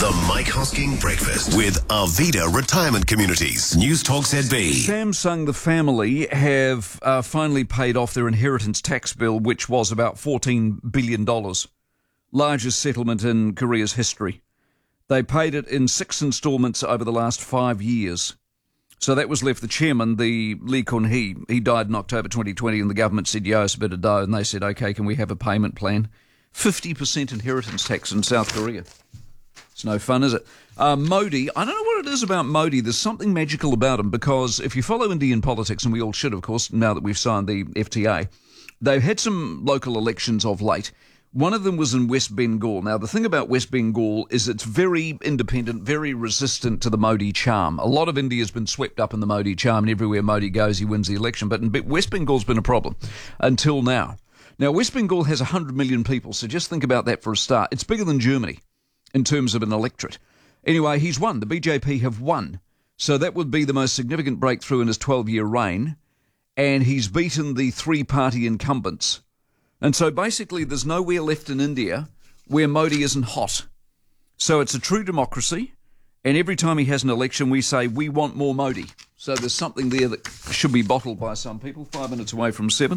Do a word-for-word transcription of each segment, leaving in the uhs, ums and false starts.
The Mike Hosking Breakfast with Arvida Retirement Communities. News Talk Z B. Samsung, the family, have uh, finally paid off their inheritance tax bill, which was about fourteen billion dollars. Largest settlement in Korea's history. They paid it in six instalments over the last five years. So that was left the chairman, the Lee Kun-hee. He died in October twenty twenty, and the government said, yo, it's a bit of dough. And they said, OK, can we have a payment plan? fifty percent inheritance tax in South Korea. It's no fun, is it? Uh, Modi, I don't know what it is about Modi. There's something magical about him, because if you follow Indian politics, and we all should, of course, now that we've signed the F T A, they've had some local elections of late. One of them was in West Bengal. Now, the thing about West Bengal is it's very independent, very resistant to the Modi charm. A lot of India's been swept up in the Modi charm, and everywhere Modi goes, he wins the election. But in West Bengal's been a problem until now. Now, West Bengal has one hundred million people, so just think about that for a start. It's bigger than Germany in terms of an electorate. Anyway, he's won. The B J P have won. So that would be the most significant breakthrough in his twelve-year reign. And he's beaten the three-party incumbents. And so basically there's nowhere left in India where Modi isn't hot. So it's a true democracy. And every time he has an election, we say, we want more Modi. So there's something there that should be bottled by some people. Five minutes away from seven.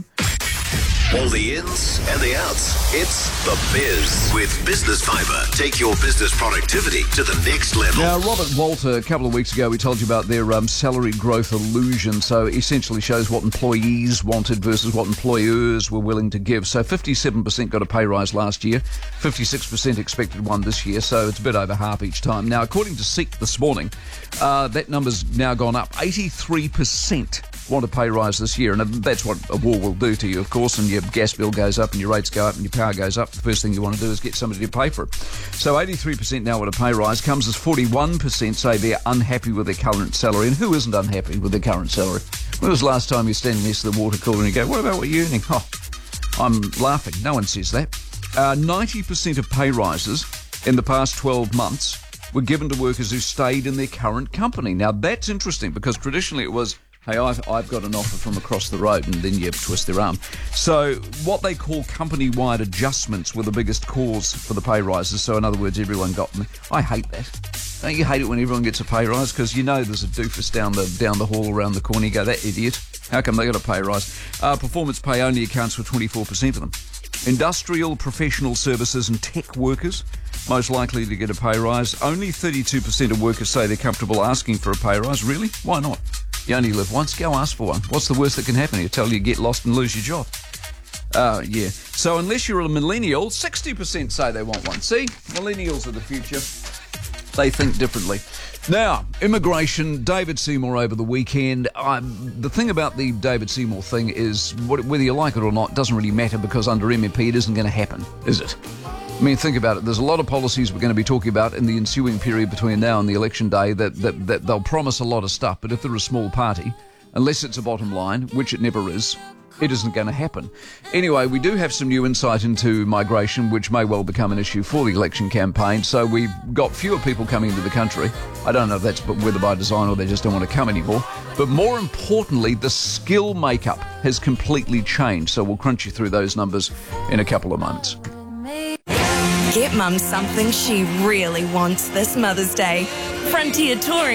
All the ins and the outs. It's The Biz with Business Fibre. Take your business productivity to the next level. Now, Robert Walter, a couple of weeks ago, we told you about their um, salary growth illusion. So essentially shows what employees wanted versus what employers were willing to give. So fifty-seven percent got a pay rise last year, fifty-six percent expected one this year. So it's a bit over half each time. Now, according to Seek this morning, uh, that number's now gone up. eighty-three percent want a pay rise this year, and that's what a war will do to you, of course, and your gas bill goes up and your rates go up and your power goes up. The first thing you want to do is get somebody to pay for it. So eighty-three percent now want a pay rise. Comes as forty-one percent say they're unhappy with their current salary. And who isn't unhappy with their current salary? When was the last time you're standing next to the water cooler and you go, what about what you're earning? Oh, I'm laughing. No one says that. Uh, ninety percent of pay rises in the past twelve months were given to workers who stayed in their current company. Now, that's interesting, because traditionally it was, hey, I've, I've got an offer from across the road, and then you twist their arm. So what they call company-wide adjustments were the biggest cause for the pay rises. So in other words, everyone got them. I hate that. Don't you hate it when everyone gets a pay rise? Because you know there's a doofus down the down the hall around the corner. You go, that idiot. How come they got a pay rise? Uh, performance pay only accounts for twenty-four percent of them. Industrial, professional services and tech workers most likely to get a pay rise. Only thirty-two percent of workers say they're comfortable asking for a pay rise. Really? Why not? You only live once, go ask for one. What's the worst that can happen? You tell you get lost and lose your job. Oh, uh, yeah. So unless you're a millennial, sixty percent say they want one. See? Millennials are the future. They think differently. Now, immigration, David Seymour over the weekend. Um, the thing about the David Seymour thing is, whether you like it or not, doesn't really matter, because under M M P it isn't going to happen, is it? I mean, think about it. There's a lot of policies we're going to be talking about in the ensuing period between now and the election day that, that, that they'll promise a lot of stuff, but if they're a small party, unless it's a bottom line, which it never is, it isn't going to happen. Anyway, we do have some new insight into migration, which may well become an issue for the election campaign. So we've got fewer people coming into the country. I don't know if that's whether by design or they just don't want to come anymore. But more importantly, the skill makeup has completely changed. So we'll crunch you through those numbers in a couple of moments. Get Mum something she really wants this Mother's Day. Frontier Touring